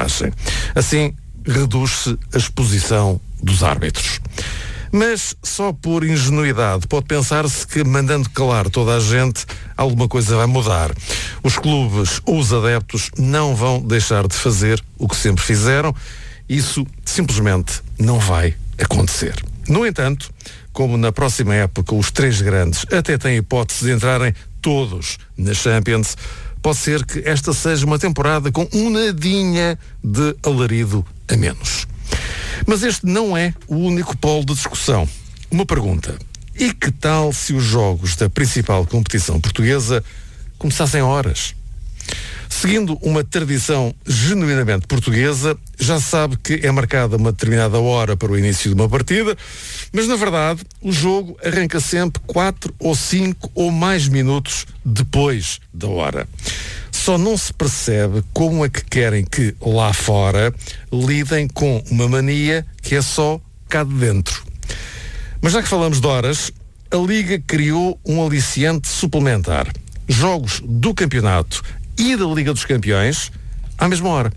arbitragem. Assim, reduz-se a exposição dos árbitros. Mas só por ingenuidade pode pensar-se que, mandando calar toda a gente, alguma coisa vai mudar. Os clubes ou os adeptos não vão deixar de fazer o que sempre fizeram. Isso simplesmente não vai acontecer. No entanto, como na próxima época os três grandes até têm hipótese de entrarem todos na Champions, pode ser que esta seja uma temporada com um nadinha de alarido a menos. Mas este não é o único polo de discussão. Uma pergunta: e que tal se os jogos da principal competição portuguesa começassem a horas? Seguindo uma tradição genuinamente portuguesa, já se sabe que é marcada uma determinada hora para o início de uma partida, mas na verdade o jogo arranca sempre 4 ou 5 ou mais minutos depois da hora. Só não se percebe como é que querem que lá fora lidem com uma mania que é só cá de dentro. Mas já que falamos de horas, a Liga criou um aliciante suplementar: jogos do campeonato e da Liga dos Campeões à mesma hora.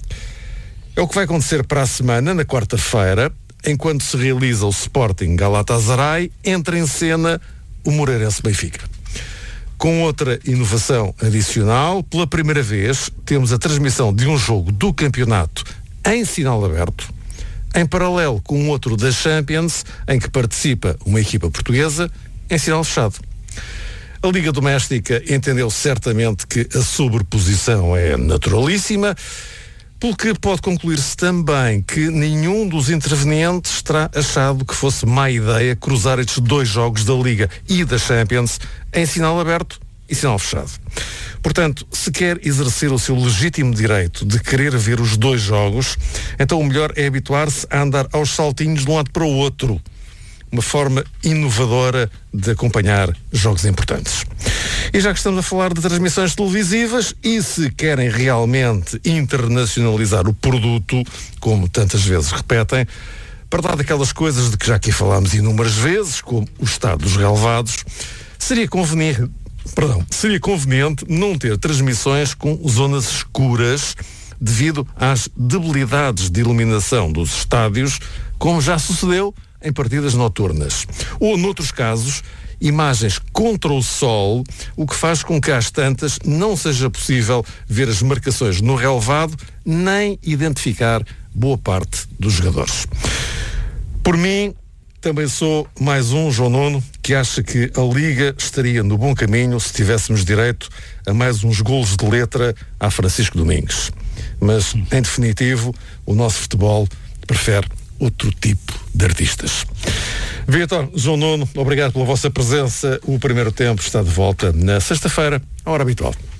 É o que vai acontecer para a semana, na quarta-feira, enquanto se realiza o Sporting Galatasaray, entra em cena o Moreirense Benfica. Com outra inovação adicional, pela primeira vez temos a transmissão de um jogo do campeonato em sinal aberto, em paralelo com outro da Champions, em que participa uma equipa portuguesa, em sinal fechado. A Liga Doméstica entendeu certamente que a sobreposição é naturalíssima, pelo que pode concluir-se também que nenhum dos intervenientes terá achado que fosse má ideia cruzar estes dois jogos da Liga e da Champions em sinal aberto e sinal fechado. Portanto, se quer exercer o seu legítimo direito de querer ver os dois jogos, então o melhor é habituar-se a andar aos saltinhos de um lado para o outro. Uma forma inovadora de acompanhar jogos importantes. E já que estamos a falar de transmissões televisivas, e se querem realmente internacionalizar o produto, como tantas vezes repetem, para dar daquelas coisas de que já aqui falámos inúmeras vezes, como o estado dos relevados, seria conveniente não ter transmissões com zonas escuras devido às debilidades de iluminação dos estádios, como já sucedeu em partidas noturnas. Ou, noutros casos, imagens contra o sol, o que faz com que às tantas não seja possível ver as marcações no relevado, nem identificar boa parte dos jogadores. Por mim, também sou mais um João Nuno que acha que a Liga estaria no bom caminho se tivéssemos direito a mais uns golos de letra a Francisco Domingos. Mas, em definitivo, o nosso futebol prefere outro tipo de artistas. Vítor, João Nuno, obrigado pela vossa presença. O primeiro tempo está de volta na sexta-feira, à hora habitual.